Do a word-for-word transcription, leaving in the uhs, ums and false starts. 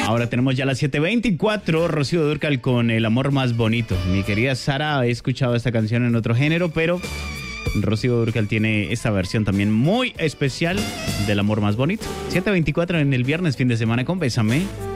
Ahora tenemos ya las siete veinticuatro, Rocío Dúrcal con El amor más bonito. Mi querida Sara, he escuchado esta canción en otro género, pero Rocío Dúrcal tiene esta versión también muy especial del amor más bonito. siete veinticuatro en el viernes, fin de semana con Bésame.